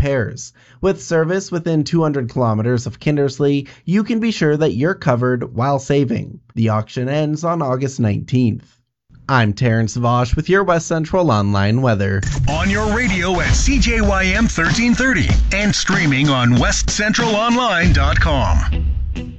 repairs. With service within 200 kilometers of Kindersley, you can be sure that you're covered while saving. The auction ends on August 19th. I'm Terrence Vosh with your West Central Online weather. On your radio at CJYM 1330 and streaming on westcentralonline.com.